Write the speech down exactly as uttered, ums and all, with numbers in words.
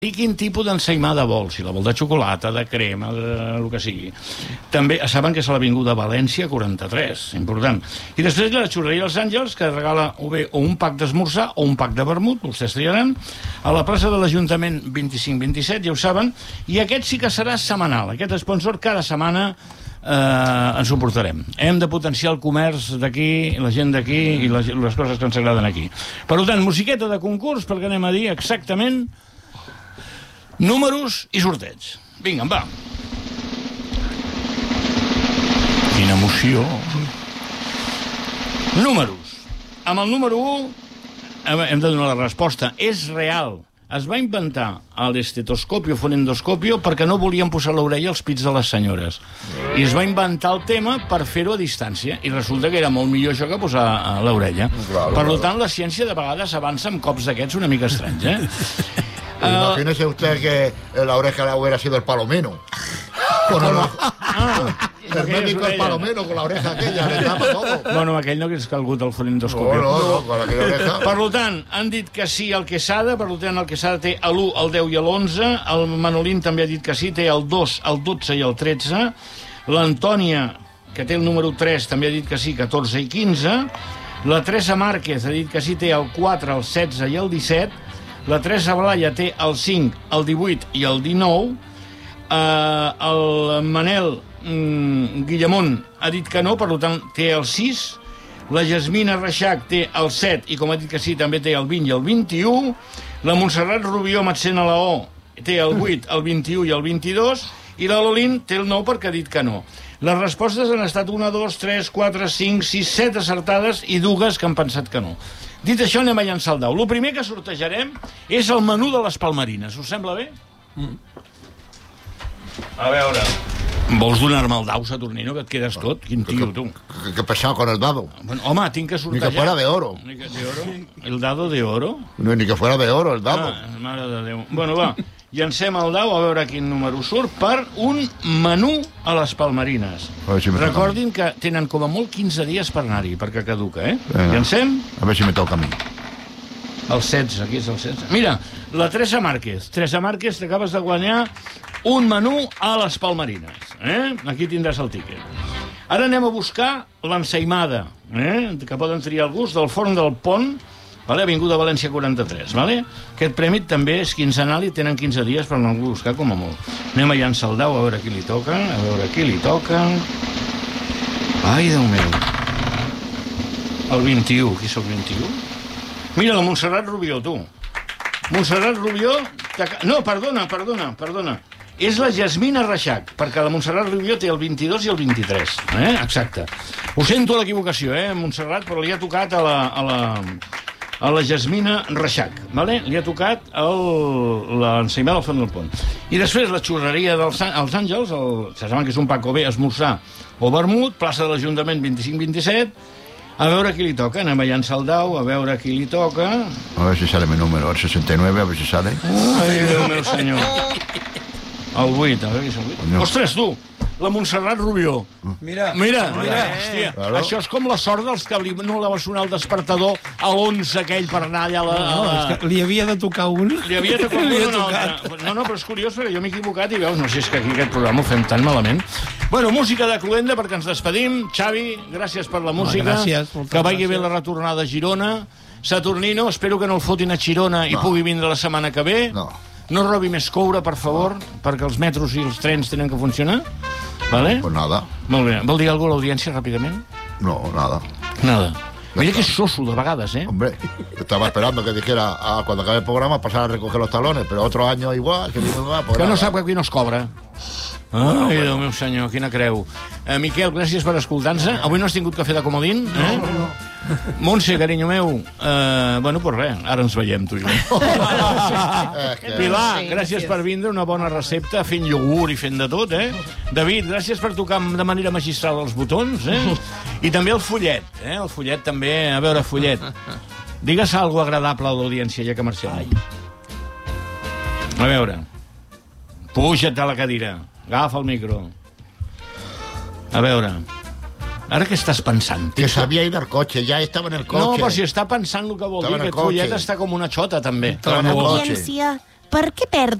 I quin tipus d'ensaïmada vol, si la vol de xocolata, de crema, de el que sigui. També saben que és a l'Avinguda València quaranta-tres, important. I després la xurreria dels Àngels, que regala o bé o un pack d'esmorzar o un pack de vermut, vostès triaran, a la plaça de l'Ajuntament vint-i-cinc vint-i-set, ja ho saben, i aquest sí que serà setmanal. Aquest sponsor cada setmana eh, ens ho portarem. Hem de potenciar el comerç d'aquí, la gent d'aquí i les, les coses que ens agraden aquí. Per tant, musiqueta de concurs, perquè anem a dir exactament números i sorteig. Vinga, va. Quina emoció. Números. Amb el número u hem de donar la resposta. És real. Es va inventar l'estetoscopio fonendoscopio perquè no volien posar l'orella als pits de les senyores. I es va inventar el tema per fer-ho a distància. I resulta que era molt millor això que posar l'orella. Per tant, la ciència de vegades avança amb cops d'aquests una mica estranys, eh? Imagínese usted que la oreja le hubiera sido el palomeno. Con el, ah, el médico el palomeno con la oreja aquella, le tapa todo. No, no, aquell no hagués calgut el fonendoscopi. No, no, no, con aquella oreja. Per tant, han dit que sí al Quesada, per tant, el Quesada té l'u, el deu i l'onze, el Manolín també ha dit que sí, té el dos, el dotze i el tretze, l'Antònia, que té el número tres, també ha dit que sí, catorze i quinze, la Teresa Márquez ha dit que sí, té el quatre, el setze i el disset, la Teresa Blaya té el cinc, el divuit i el dinou, eh, el Manel mm, Guillamón ha dit que no, per tant té el sis, la Jasmina Reixac té el set i com ha dit que sí també té el vint i el vint-i-u, la Montserrat Rubió Matsena Laó té el vuit, el vint-i-u i el vint-i-dos i la Lolín té el nou perquè ha dit que no. Les respostes han estat una, dos, tres, quatre, cinc, sis, set acertades i dues que han pensat que no. Dit això, anem a llançar el dau. El primer que sortejarem és el menú de les Palmarines. Us sembla bé? Mm. A veure... Vols donar-me el dau, Saturnino, que et quedes tot? Quin tio, tu. Que pesado con el dado. Bueno, home, tinc que sortejar... Ni que fuera de oro. Ni que de oro? El dado de oro? No, ni que fuera de oro, el dado. Ah, mare de Déu. Bueno, va, llancem el dau a veure quin número surt per un menú a les Palmarines. Si recordin que tenen com a molt quinze dies per anar-hi, perquè caduca, eh? Venga. Llancem? A veure si me toca a mi. El setze, aquí és el setze. Mira, la Teresa Márquez. Teresa Márquez, t'acabes de guanyar un menú a les Palmarines. Eh? Aquí tindràs el tíquet. Ara anem a buscar l'ensaïmada, eh? Que poden triar el gust del Forn del Pont, vale? Avinguda València quaranta-tres. Vale? Aquest premi també és quinzenal i tenen quinze dies per anar a buscar com a molt. Anem a llançar el dau a veure qui li toca, a veure qui li toca... Ai, Déu meu. El vint-i-u, qui sóc vint-i-u? Mira, la Montserrat Rubió, tu. Montserrat Rubió... No, perdona, perdona, perdona. És la Jasmina Reixac, perquè la Montserrat Rubió té el vint-i-dos i el vint-i-tres. Eh? Exacte. Ho sento l'equivocació, eh, Montserrat, però li ha tocat a la, a la, a la Jasmina Reixac. Vale? Li ha tocat l'ensaïmada al Forn del Pont. I després la xurreria dels els Àngels, el, se saben que és un pack o bé esmorzar o vermut, plaça de l'Ajuntament vint-i-cinc vint-i-set. A veure qui li toca, anem a llançar el dau, a veure qui li toca. A veure si sale mi número, el seixanta i nou, a veure si sale. Ai, Déu meu senyor. El vuit, a veure qui és el vuit. Ostres, tu, la Montserrat Rubió. Mira, mira, mira. Hòstia, claro. Això és com la sort dels que li, no la va sonar el despertador a l'onze aquell per anar allà a la... No, no, és que li havia de tocar un. Li havia de tocar un altre. No, no, però és curiós perquè jo m'he equivocat i veus, no sé, és que aquí aquest programa ho fem tan malament. Bueno, música de Cluenda perquè ens despedim. Xavi, gràcies per la música. No, gràcies, que vagi bé la retornada a Girona. Saturnino, espero que no el fotin a Girona i no. pugui vindre la setmana que ve. No. No robi més coure, per favor, no. perquè els metros i els trens tenen que funcionar. Vale? Pues nada. Molt bé. Vol dir alguna cosa a l'audiència, ràpidament? No, nada. Nada. Mira que es soso de vegades, ¿eh? Hombre, estaba esperando que dijera ah, cuando acabe el programa pasar a recoger los talones, pero otro año igual. Que, igual, pues que no nada. sap que aquí no es cobra. Ai, Déu meu senyor, quina creu. Eh, Miquel, gràcies per escoltar-nos. Avui no has tingut cafè de comodín, eh? No, no. Montse, carinyo meu, eh, bueno, pues res, ara ens veiem, tu i jo. Pilar, gràcies per vindre, una bona recepta, fent iogurt i fent de tot, eh? David, gràcies per tocar de manera magistral els botons, eh? I també el fullet, eh? El fullet també, a veure, fullet. Digues alguna cosa agradable a l'audiència, ja que marxem. A veure, puja't a la cadira, agafa el micro. A veure... Ara què estàs pensant? Que s'havia ido al cotxe, ja estava en el cotxe. No, però si està pensant el que vol dir, que el fullet està com una xota, també. Estava en el cotxe. Audiència, Per què perd